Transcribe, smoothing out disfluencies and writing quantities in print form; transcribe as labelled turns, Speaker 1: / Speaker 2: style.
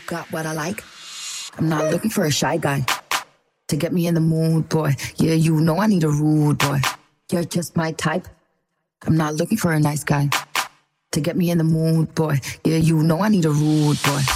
Speaker 1: got what I like. I'm not looking for a shy guy to get me in the mood, boy. Yeah, you know I need a rude boy. You're just my type. I'm not looking for a nice guy to get me in the mood, boy. Yeah, you know I need a rude boy.